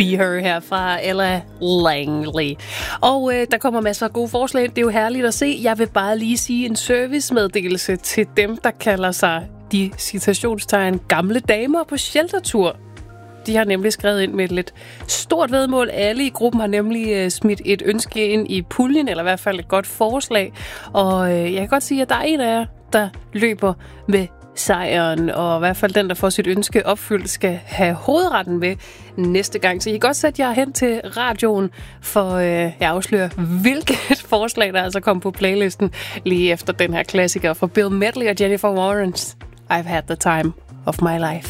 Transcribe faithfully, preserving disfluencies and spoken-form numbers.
Be Her her fra Ella Langley. Og øh, der kommer masser af gode forslag. Det er jo herligt at se. Jeg vil bare lige sige en servicemeddelelse til dem, der kalder sig de citationstegn gamle damer på sheltertur. De har nemlig skrevet ind med et lidt stort vedmål. Alle i gruppen har nemlig øh, smidt et ønske ind i puljen, eller i hvert fald et godt forslag. Og øh, jeg kan godt sige, at der er en af jer, der løber med sejren, og i hvert fald den, der får sit ønske opfyldt, skal have hovedretten med næste gang. Så I kan godt sætte jer hen til radioen, for øh, jeg afslører, hvilket forslag, der altså kom på playlisten lige efter den her klassiker fra Bill Medley og Jennifer Warnes. I've had the time of my life.